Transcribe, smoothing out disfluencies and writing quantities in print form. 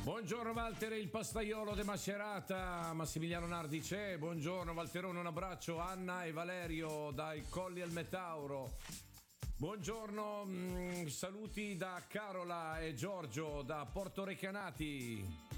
Buongiorno Walter, il pastaiolo de Macerata, Massimiliano Nardi c'è, buongiorno Walterone, un abbraccio, Anna e Valerio dai Colli al Metauro, buongiorno, saluti da Carola e Giorgio da Porto Recanati.